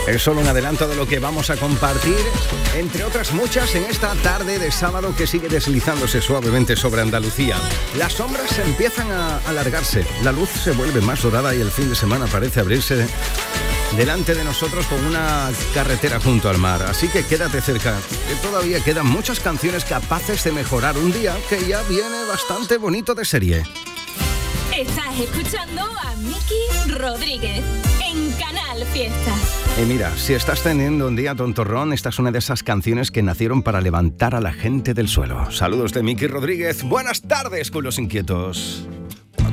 Es solo un adelanto de lo que vamos a compartir, entre otras muchas, en esta tarde de sábado que sigue deslizándose suavemente sobre Andalucía. Las sombras empiezan a alargarse, la luz se vuelve más dorada y el fin de semana parece abrirse delante de nosotros con una carretera junto al mar. Así que quédate cerca, que todavía quedan muchas canciones capaces de mejorar un día que ya viene bastante bonito de serie. Estás escuchando a Miki Rodríguez en Canal Fiesta. Y mira, si estás teniendo un día tontorrón, esta es una de esas canciones que nacieron para levantar a la gente del suelo. Saludos de Miki Rodríguez. Buenas tardes, culos inquietos.